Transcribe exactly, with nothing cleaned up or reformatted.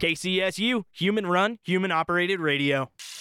K C S U, human run, human operated radio.